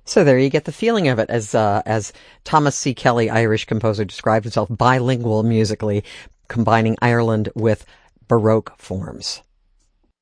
So there you get the feeling of it, as Thomas C. Kelly, Irish composer, described himself, bilingual musically, combining Ireland with Baroque forms.